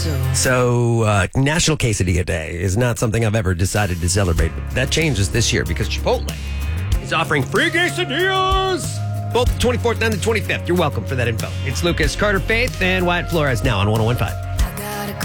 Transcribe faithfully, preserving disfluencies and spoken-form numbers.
So, uh, National Quesadilla Day is not something I've ever decided to celebrate. That changes this year because Chipotle is offering free quesadillas both the twenty-fourth and the twenty-fifth. You're welcome for that info. It's Lucas, Carter, Faith, and Wyatt Flores now on one oh one point five.